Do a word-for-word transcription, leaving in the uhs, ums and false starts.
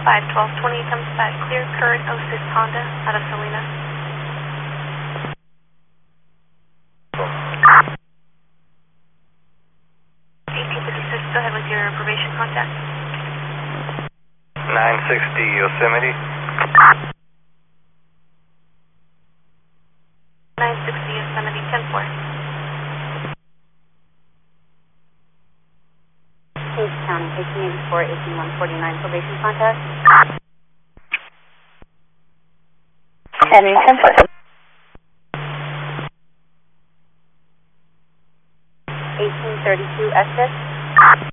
five twelve twenty comes back clear, current oh six Honda out of Salina. eighteen fifty-six, go ahead with your probation contact. nine sixty Yosemite. nine sixty Yosemite, ten four. Page County, eighteen eighty-four, eighteen one forty-nine, probation contact. Heading ten four. eighteen thirty-two Estes.